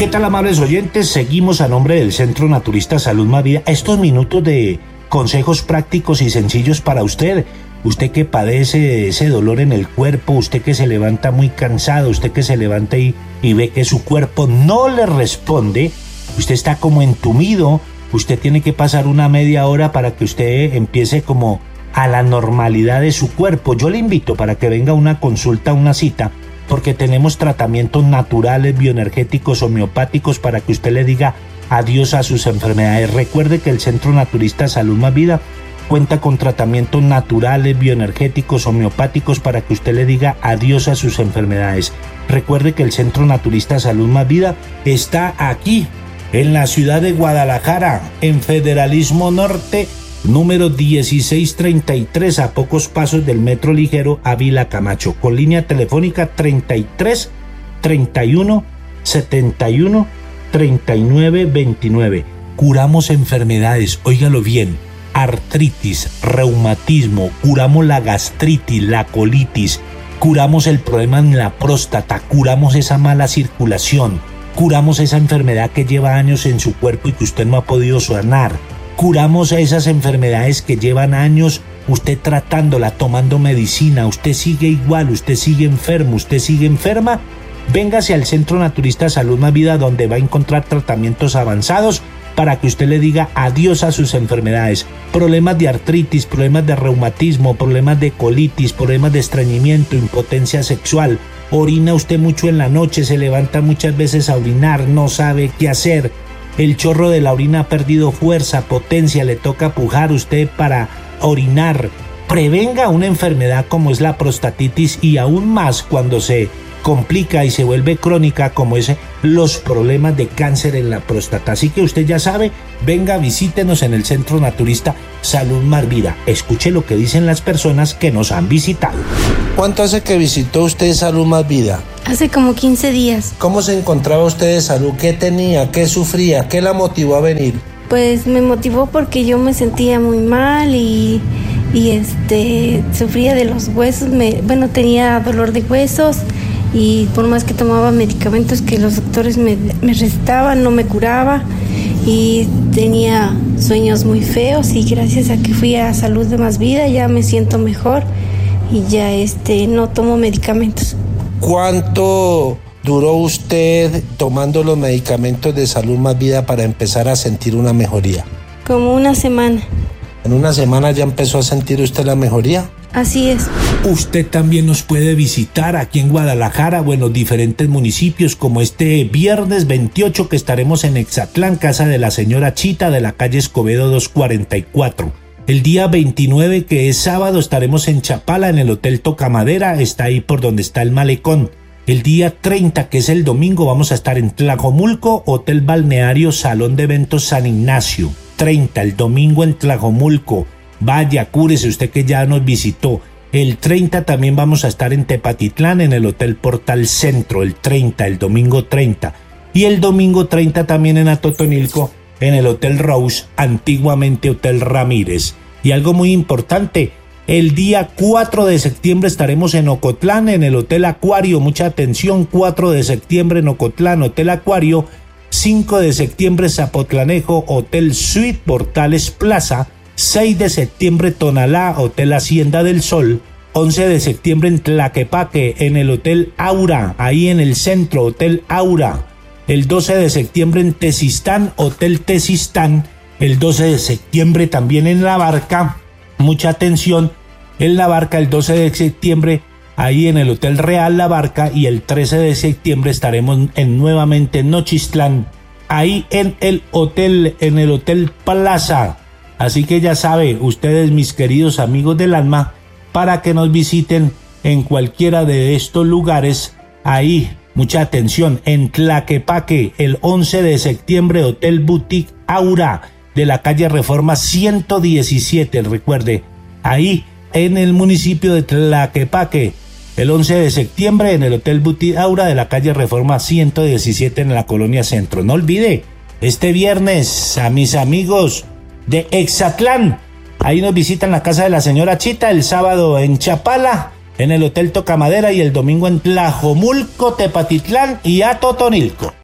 tal, amables oyentes? Seguimos a nombre del Centro Naturista Salud Más Vida. Estos minutos de consejos prácticos y sencillos para usted. Usted que padece ese dolor en el cuerpo, usted que se levanta muy cansado, usted que se levanta y ve que su cuerpo no le responde, usted está como entumido, usted tiene que pasar una media hora para que usted empiece como a la normalidad de su cuerpo. Yo le invito para que venga a una consulta, una cita, porque tenemos tratamientos naturales, bioenergéticos, homeopáticos, para que usted le diga adiós a sus enfermedades. Recuerde que el Centro Naturista Salud Más Vida cuenta con tratamientos naturales, bioenergéticos, homeopáticos, para que usted le diga adiós a sus enfermedades. Recuerde que el Centro Naturista Salud Más Vida está aquí, en la ciudad de Guadalajara, en Federalismo Norte, número 1633, a pocos pasos del Metro Ligero Ávila Camacho, con línea telefónica 33 31 71 39 29. Curamos enfermedades, óigalo bien: artritis, reumatismo, curamos la gastritis, la colitis, curamos el problema en la próstata, curamos esa mala circulación, curamos esa enfermedad que lleva años en su cuerpo y que usted no ha podido sanar. Curamos esas enfermedades que llevan años usted tratándola, tomando medicina, usted sigue igual, usted sigue enfermo, usted sigue enferma. Véngase al Centro Naturista Salud Más Vida, donde va a encontrar tratamientos avanzados para que usted le diga adiós a sus enfermedades. Problemas de artritis, problemas de reumatismo, problemas de colitis, problemas de estreñimiento, impotencia sexual. Orina usted mucho en la noche, se levanta muchas veces a orinar, no sabe qué hacer. El chorro de la orina ha perdido fuerza, potencia, le toca pujar usted para orinar. Prevenga una enfermedad como es la prostatitis, y aún más cuando se complica y se vuelve crónica, como es los problemas de cáncer en la próstata. Así que usted ya sabe, venga, visítenos en el Centro Naturista Salud Más Vida. Escuche lo que dicen las personas que nos han visitado. ¿Cuánto hace que visitó usted Salud Más Vida? Hace como 15 días. ¿Cómo se encontraba usted de salud? ¿Qué tenía? ¿Qué sufría? ¿Qué la motivó a venir? Pues me motivó porque yo me sentía muy mal y sufría de los huesos. Tenía dolor de huesos, y por más que tomaba medicamentos que los doctores me recetaban, no me curaba, y tenía sueños muy feos, y gracias a que fui a Salud de Más Vida ya me siento mejor y ya no tomo medicamentos. ¿Cuánto duró usted tomando los medicamentos de Salud Más Vida para empezar a sentir una mejoría? Como una semana. ¿En una semana ya empezó a sentir usted la mejoría? Así es. Usted también nos puede visitar aquí en Guadalajara o en los diferentes municipios, como este viernes 28 que estaremos en Exatlán, casa de la señora Chita, de la calle Escobedo 244. El día 29, que es sábado, estaremos en Chapala, en el Hotel Tocamadera, está ahí por donde está el malecón. El día 30, que es el domingo, vamos a estar en Tlajomulco, Hotel Balneario Salón de Eventos San Ignacio. 30, el domingo en Tlajomulco. Vaya, cúrese usted que ya nos visitó. El 30 también vamos a estar en Tepatitlán, en el Hotel Portal Centro, el 30, el domingo 30. Y el domingo 30 también en Atotonilco, en el Hotel Rose, antiguamente Hotel Ramírez. Y algo muy importante, el día 4 de septiembre estaremos en Ocotlán, en el Hotel Acuario. Mucha atención, 4 de septiembre en Ocotlán, Hotel Acuario. 5 de septiembre Zapotlanejo, Hotel Suite Portales Plaza. 6 de septiembre Tonalá, Hotel Hacienda del Sol. 11 de septiembre en Tlaquepaque, en el Hotel Aura, ahí en el centro, Hotel Aura. El 12 de septiembre en Tezistán, Hotel Tezistán. El 12 de septiembre también en La Barca. Mucha atención, en La Barca el 12 de septiembre, ahí en el Hotel Real La Barca. Y el 13 de septiembre estaremos nuevamente en Nochistlán, ahí en el Hotel Plaza. Así que ya sabe, ustedes, mis queridos amigos del alma, para que nos visiten en cualquiera de estos lugares. Ahí, mucha atención, en Tlaquepaque, el 11 de septiembre, Hotel Boutique Aura, de la calle Reforma 117, recuerde, ahí en el municipio de Tlaquepaque, el 11 de septiembre en el Hotel Boutique Aura de la calle Reforma 117 en la Colonia Centro. No olvide, este viernes a mis amigos de Exatlán, ahí nos visitan la casa de la señora Chita, el sábado en Chapala, en el Hotel Tocamadera, y el domingo en Tlajomulco, Tepatitlán y Atotonilco.